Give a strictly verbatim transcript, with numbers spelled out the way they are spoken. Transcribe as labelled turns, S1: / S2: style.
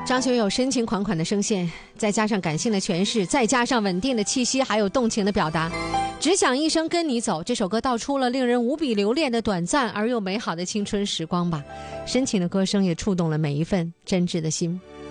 S1: 张学友深情款款的声线，再加上感性的诠释，再加上稳定的气息，还有动情的表达，只想一生跟你走。这首歌道出了令人无比留恋的短暂而又美好的青春时光吧。深情的歌声也触动了每一份真挚的心。